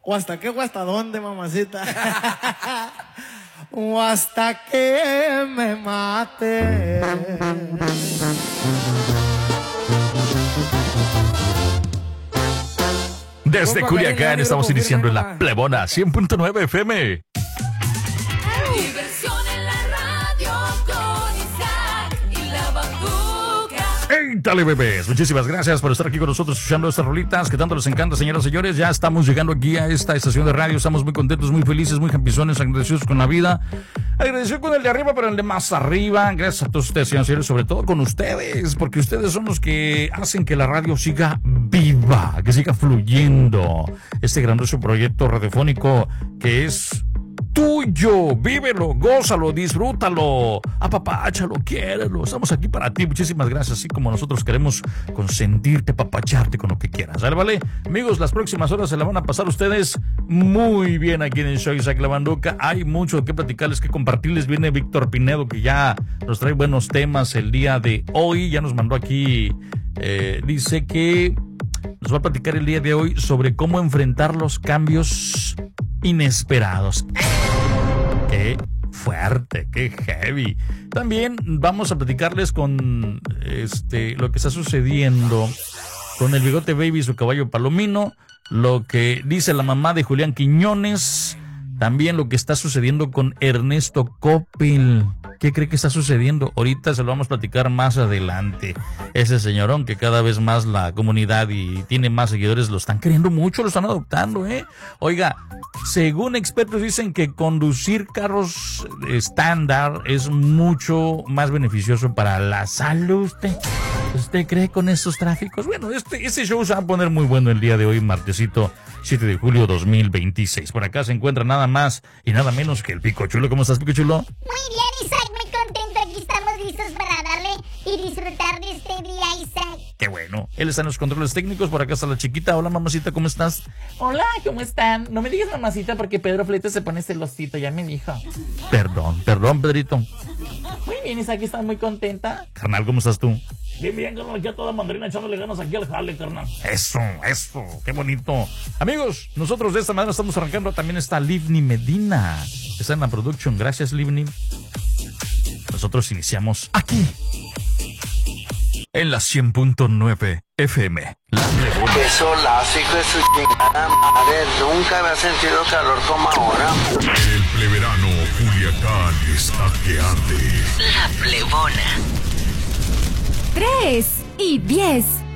¿O hasta qué o hasta dónde, mamacita? O hasta que me mate. Desde Culiacán estamos iniciando en la Plebona 100.9 FM. Diversión en la radio con Isaac y la Bambuca. ¡Hey, dale, bebés! Muchísimas gracias por estar aquí con nosotros escuchando estas rolitas que tanto les encanta, señoras y señores. Ya estamos llegando aquí a esta estación de radio. Estamos muy contentos, muy felices, muy campezones, agradecidos con la vida. Agradecido con el de arriba, pero el de más arriba. Gracias a todos ustedes, señores y señores, sobre todo con ustedes, porque ustedes son los que hacen que la radio siga viva, que siga fluyendo. Este grandioso proyecto radiofónico que es tuyo. Vívelo, gózalo, disfrútalo, apapáchalo, quiérelo. Estamos aquí para ti. Muchísimas gracias. Así como nosotros queremos consentirte, apapacharte con lo que quieras. ¿Vale? Amigos, las próximas horas se la van a pasar ustedes muy bien aquí en el show Isaac La Banduca. Hay mucho que platicarles, que compartirles. Viene Víctor Pinedo, que ya nos trae buenos temas el día de hoy. Ya nos mandó aquí, dice que nos va a platicar el día de hoy sobre cómo enfrentar los cambios inesperados. ¡Qué fuerte! ¡Qué heavy! También vamos a platicarles con lo que está sucediendo con el Bigote Baby y su caballo Palomino, lo que dice la mamá de Julián Quiñones, también lo que está sucediendo con Ernesto Coppel. ¿Qué cree que está sucediendo? Ahorita se lo vamos a platicar más adelante. Ese señorón que cada vez más la comunidad y tiene más seguidores lo están queriendo mucho, lo están adoptando, ¿eh? Oiga, según expertos dicen que conducir carros estándar es mucho más beneficioso para la salud. ¿Usted cree con estos tráficos? Bueno, ese show se va a poner muy bueno el día de hoy, martesito 7 de julio 2026. Por acá se encuentra nada más y nada menos que el Pico Chulo. ¿Cómo estás, Pico Chulo? Muy bien, Isaac, muy contento. Aquí estamos listos para darle y disfrutar de este día, Isaac. Qué bueno. Él está en los controles técnicos. Por acá está la chiquita. Hola, mamacita, ¿cómo estás? Hola, ¿cómo están? No me digas mamacita porque Pedro Flete se pone celosito, ya me dijo. Perdón, Pedrito. Muy bien, Isaac, ¿estás muy contenta? Carnal, ¿cómo estás tú? Bien, carnal, aquí a toda mandarina echándole ganas aquí al jale, carnal. Eso, qué bonito. Amigos, nosotros de esta manera estamos arrancando. También está Livni Medina. Está en la production. Gracias, Livni. Nosotros iniciamos aquí en la 100.9 FM. La Plebona. Qué solazo, hijo de su chingada madre. Nunca había sentido calor como ahora. El pleberano Culiacán está que arde. La Plebona. 3 y 10.